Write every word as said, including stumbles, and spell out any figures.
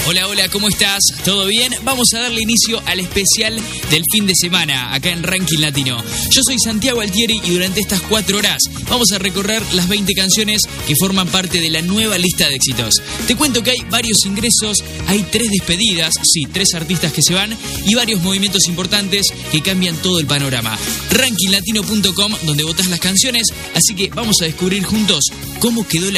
Hola, hola, ¿cómo estás? ¿Todo bien? Vamos a darle inicio al especial del fin de semana, acá en Ranking Latino. Yo soy Santiago Altieri y durante estas cuatro horas vamos a recorrer las veinte canciones que forman parte de la nueva lista de éxitos. Te cuento que hay varios ingresos, hay tres despedidas, sí, tres artistas que se van y varios movimientos importantes que cambian todo el panorama. ranking latino punto com, donde votás las canciones, así que vamos a descubrir juntos cómo quedó la